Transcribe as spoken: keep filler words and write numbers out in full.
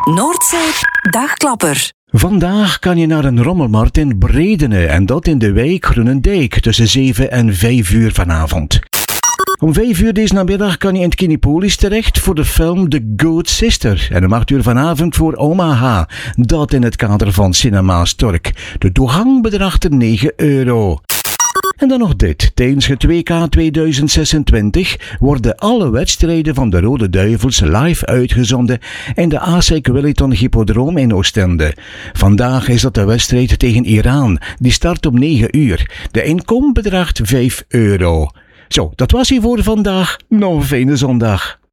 Noordzee Dagklapper. Vandaag kan je naar een rommelmarkt in Bredene en dat in de wijk Groenendijk tussen zeven en vijf uur vanavond. Om vijf uur deze namiddag kan je in het Kinepolis terecht voor de film The Good Sister. En om acht uur vanavond voor Omaha, dat in het kader van Cinema Stork. De toegang bedraagt negen euro. En dan nog dit. Tijdens het W K tweeduizend zesentwintig worden alle wedstrijden van de Rode Duivels live uitgezonden in de A S I C Williton Hippodroom in Oostende. Vandaag is dat de wedstrijd tegen Iran. Die start om negen uur. De inkom bedraagt vijf euro. Zo, dat was hier voor vandaag. Nog een fijne zondag.